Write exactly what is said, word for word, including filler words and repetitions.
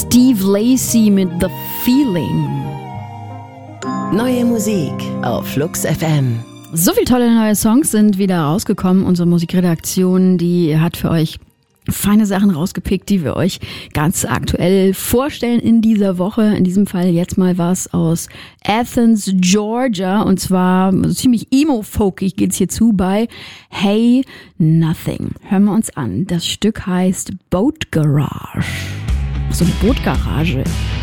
Steve Lacy mit The Feeling. Neue Musik auf Flux F M. So viele tolle neue Songs sind wieder rausgekommen. Unsere Musikredaktion, die hat für euch feine Sachen rausgepickt, die wir euch ganz aktuell vorstellen in dieser Woche. In diesem Fall jetzt mal was aus Athens, Georgia. Und zwar ziemlich emo-folkig geht's hier zu bei Hey Nothing. Hören wir uns an. Das Stück heißt Boat Garage. So eine Bootgarage.